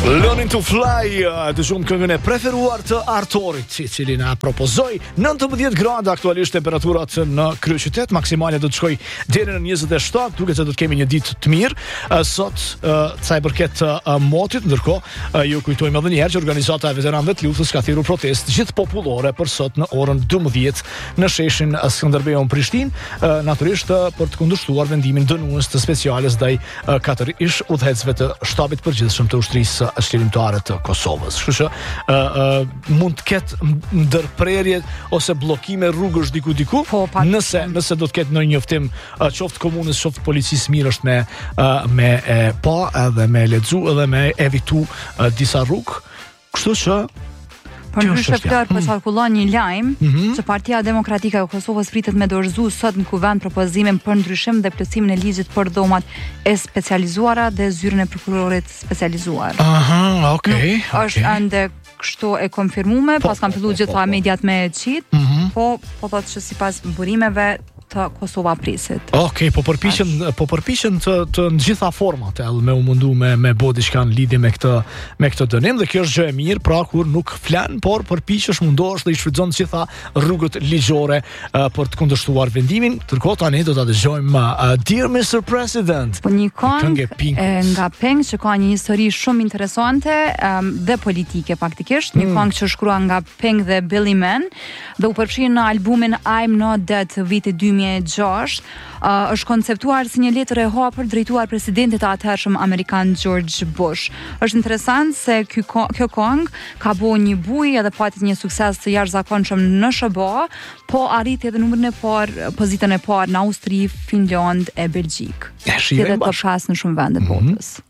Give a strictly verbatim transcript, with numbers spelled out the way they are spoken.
Learning to Fly, të shumë këngën e preferuar të Artorit, i cili na propozoi. Nëntëmbëdhjetë gradë aktualisht temperaturat në kryeqytet, maksimale do të shkoj deri në njëzet e shtatë, duket se do të kemi një ditë të mirë. Sot sa i përket motit, ndërkohë ju kujtojmë edhe një herë që organizata e veteranëve të luftës ka thirrur protestë gjithë popullore për sot në orën dymbëdhjetë në sheshin Skënderbeu në Prishtinë, natyrisht për të kundërshtuar vendimin dënues të speciales ndaj katër ish udhëhecëve të shtabit përgjithshëm të ushtrisë shlirimtare të Kosovës. Kështu që uh, uh, mund të ketë ndërprerje ose bllokime rrugësh diku diku. Po, nëse nëse do të ketë ndonjë njoftim uh, qoftë komunës, qoftë policisë, mirë është me uh, me e pa edhe me lexu edhe me evitu uh, disa rrugë. Kështu që Për ndryshe Flor po qarkullon një lajm Mhm. që Partia Demokratike e Kosovës pritet me dorëzu sot në kuvend propozimin për ndryshim dhe plotësimin e ligjit për dhomat e specializuara dhe zyrën e prokurorit specializuar. Aha, okay. Nuk është ende kështu e konfirmuar, pas kanë filluar gjitha mediat me qit, Mhm. po po thotë që sipas burimeve të Kosova prisit. Okej, po përpiqen po përpiqen të të në gjitha format edhe me u mundu me me bë diçka në lidhje me këtë me këtë dënim dhe kjo është gjë e mirë, pra kur nuk flan, por përpiqesh, mundohesh dhe i shfrytëzon të gjitha rrugët ligjore uh, për të kundërshtuar vendimin. Ndërkohë tani do ta dëgjojmë uh, Dear mister President. Po një Këngë e këngë Pinkut. e nga Pink që ka një histori shumë interesante um, dhe politike faktikisht, një këngë që shkruar nga Pink dhe Billy Mann dhe u përfshi në albumin I'm Not Dead të vitit dy mijë e gjashtë, uh, është konceptuar si një letër e hapur drejtuar presidentit të atëhershëm amerikan George Bush. Është interesant se ky ko- kjo këngë ka bërë një bujë edhe pati një sukses të jashtëzakonshëm në S B A, po arriti edhe numrin e parë, pozitën e parë në Austri, Finland e Belgjik. E shijojmë Edhe top bashkë. shas në shumë vende botës.